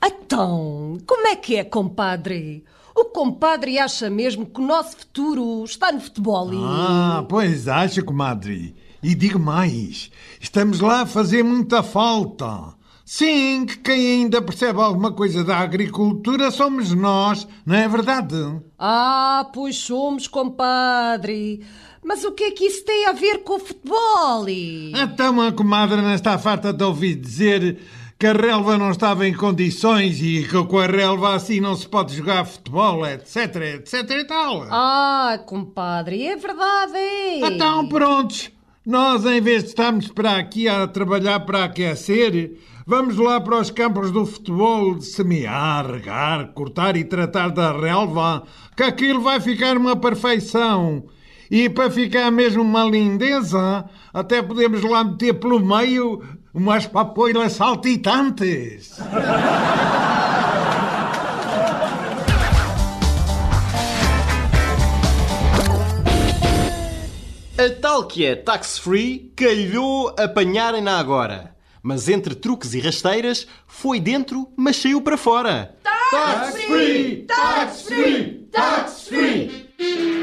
Então, como é que é, compadre? O compadre acha mesmo que o nosso futuro está no futebol e... Pois acha, comadre. E digo mais, estamos lá a fazer muita falta. Sim, que quem ainda percebe alguma coisa da agricultura somos nós, não é verdade? Pois somos, compadre. Mas o que é que isso tem a ver com o futebol? Então a comadre não está farta de ouvir dizer que a relva não estava em condições e que com a relva assim não se pode jogar futebol, etc, etc e tal. Compadre, é verdade. Então prontos, nós em vez de estarmos para aqui a trabalhar para aquecer, vamos lá para os campos do futebol semear, regar, cortar e tratar da relva, que aquilo vai ficar uma perfeição. E para ficar mesmo uma lindeza, até podemos lá meter pelo meio umas papoilas saltitantes. A tal que é tax-free calhou apanharem-na agora. Mas entre truques e rasteiras, foi dentro, mas saiu para fora. Tax-free! Tax-free! Tax-free!